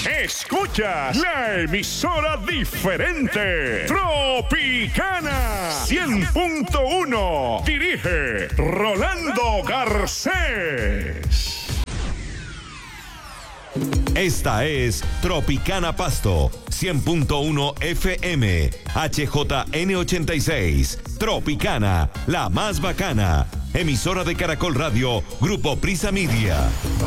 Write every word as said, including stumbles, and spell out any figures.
Escuchas la emisora diferente, Tropicana cien punto uno. Dirige Rolando Garcés. Esta es Tropicana Pasto, cien punto uno F M, H J N ochenta y seis. Tropicana, la más bacana. Emisora de Caracol Radio, Grupo Prisa Media.